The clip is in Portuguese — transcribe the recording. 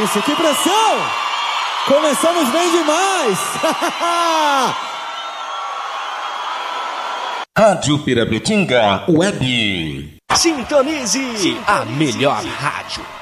isso, que pressão! Começamos bem demais! Rádio Pirapetinga Web. Sintonize a melhor rádio.